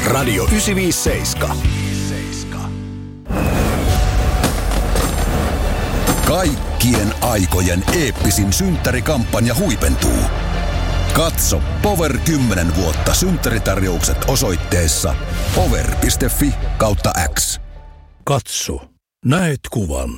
Radio 957. Kaikkien aikojen eeppisin synttärikampanja huipentuu. Katso Power 10 vuotta synttäritarjoukset osoitteessa power.fi/X. Katso, näet kuvan.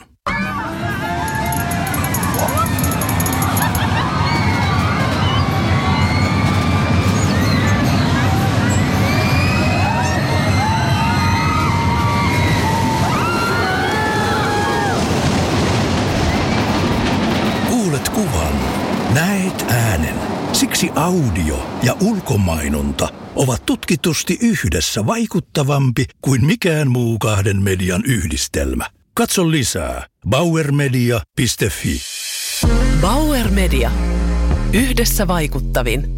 Kuulet kuvan, näet äänen. Siksi audio ja ulkomainonta ovat tutkitusti yhdessä vaikuttavampi kuin mikään muu kahden median yhdistelmä. Katso lisää bauermedia.fi. Bauer Media. Yhdessä vaikuttavin.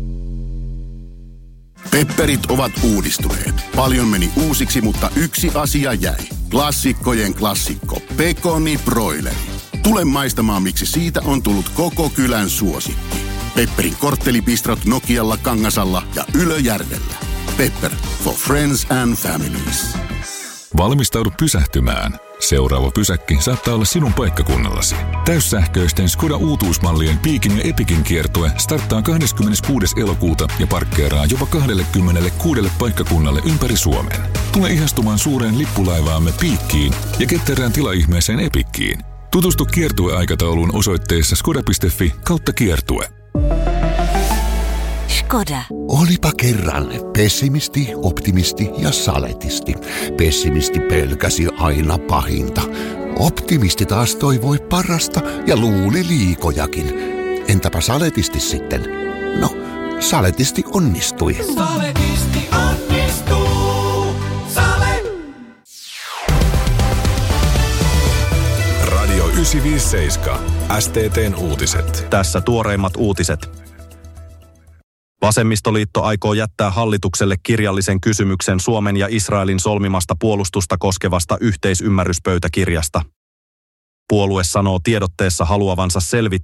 Pepperit ovat uudistuneet. Paljon meni uusiksi, mutta yksi asia jäi. Klassikkojen klassikko. Pekoni broileri. Tule maistamaan, miksi siitä on tullut koko kylän suosikki. Pepperin korttelipistrot Nokialla, Kangasalla ja Ylöjärvellä. Pepper for friends and families. Valmistaudu pysähtymään. Seuraava pysäkki saattaa olla sinun paikkakunnallasi. Täyssähköisten Skoda uutuusmallien Piikin ja Epikin kiertue starttaa 26. elokuuta ja parkkeeraa jopa 26 paikkakunnalle ympäri Suomen. Tule ihastumaan suureen lippulaivaamme Piikkiin ja ketterään tilaihmeeseen Epikkiin. Tutustu kiertueaikatauluun osoitteessa skoda.fi/kiertue. Skoda. Olipa kerran pessimisti, optimisti ja saletisti. Pessimisti pelkäsi aina pahinta. Optimisti taas toivoi parasta ja luuli liikojakin. Entäpä saletisti sitten? No, saletisti onnistui. Saletisti onnistuu. Radio 957. STT:n uutiset. Tässä tuoreimmat uutiset. Vasemmistoliitto aikoo jättää hallitukselle kirjallisen kysymyksen Suomen ja Israelin solmimasta puolustusta koskevasta yhteisymmärryspöytäkirjasta. Puolue sanoo tiedotteessa haluavansa selvittää,